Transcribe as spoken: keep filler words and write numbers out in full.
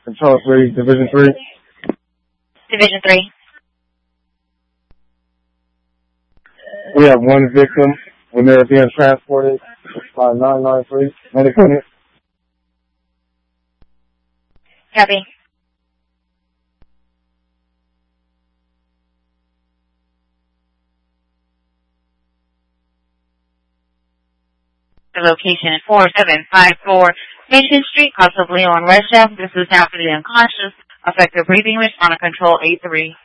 Control three, Division three. Division three. We have one victim when they're being transported by nine nine three. Medical unit. Copy. The location is four seven five four Mission Street, possibly on Red Shaft. This is now for the unconscious. Effective breathing, respond to control eight three.